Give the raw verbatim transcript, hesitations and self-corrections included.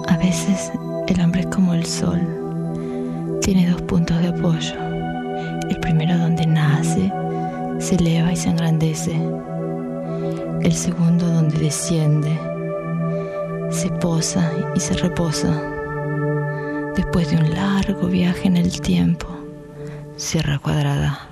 A veces el hambre es como el sol, tiene dos puntos de apoyo. El primero donde nace, se eleva y se engrandece. El segundo donde desciende, se posa y se reposa. Después de un largo viaje en el tiempo, Sierra Cuadrada.